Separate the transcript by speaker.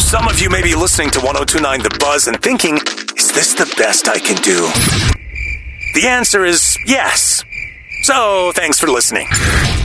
Speaker 1: Some of you may be listening to 102.9 The Buzz and thinking, is this the best I can do? The answer is yes. So, thanks for listening.